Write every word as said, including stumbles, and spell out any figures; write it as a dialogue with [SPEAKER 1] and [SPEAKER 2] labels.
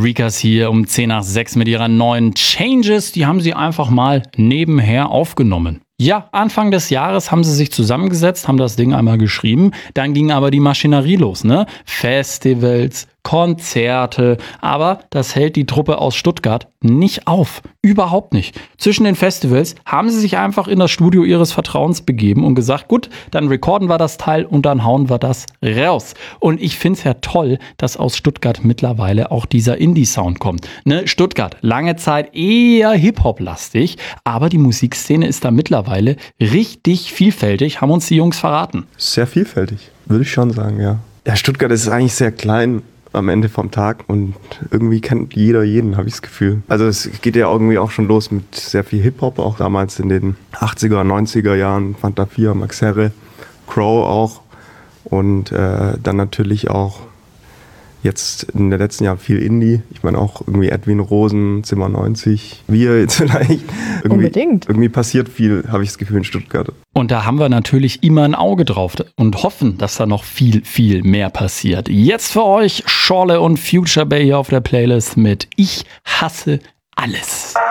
[SPEAKER 1] Freakers hier um zehn nach sechs mit ihrer neuen Changes. Die haben sie einfach mal nebenher aufgenommen. Ja, Anfang des Jahres haben sie sich zusammengesetzt, haben das Ding einmal geschrieben. Dann ging aber die Maschinerie los, ne? Festivals, Konzerte. Aber das hält die Truppe aus Stuttgart nicht auf. Überhaupt nicht. Zwischen den Festivals haben sie sich einfach in das Studio ihres Vertrauens begeben und gesagt, gut, dann recorden wir das Teil und dann hauen wir das raus. Und ich finde es ja toll, dass aus Stuttgart mittlerweile auch dieser Indie-Sound kommt. Ne? Stuttgart, lange Zeit eher Hip-Hop-lastig, aber die Musikszene ist da mittlerweile richtig vielfältig, haben uns die Jungs verraten.
[SPEAKER 2] Sehr vielfältig, würde ich schon sagen, ja. Ja, Stuttgart ist eigentlich sehr klein am Ende vom Tag und irgendwie kennt jeder jeden, habe ich das Gefühl. Also es geht ja irgendwie auch schon los mit sehr viel Hip-Hop, auch damals in den achtziger, neunziger Jahren, Fanta vier, Max Herre, Crow auch und äh, dann natürlich auch jetzt in den letzten Jahren viel Indie. Ich meine auch irgendwie Edwin Rosen, Zimmer neunzig, wir jetzt vielleicht. Irgendwie,
[SPEAKER 3] Unbedingt.
[SPEAKER 2] Irgendwie passiert viel, habe ich das Gefühl, in Stuttgart.
[SPEAKER 1] Und da haben wir natürlich immer ein Auge drauf und hoffen, dass da noch viel, viel mehr passiert. Jetzt für euch Schorle und Future Bay hier auf der Playlist mit Ich hasse alles.